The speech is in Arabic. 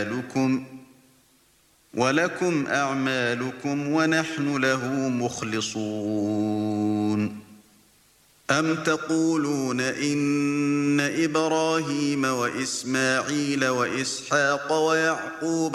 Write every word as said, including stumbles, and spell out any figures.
أعمالكم ولكم أعمالكم ونحن له مخلصون أم تقولون إن إبراهيم وإسماعيل وإسحاق ويعقوب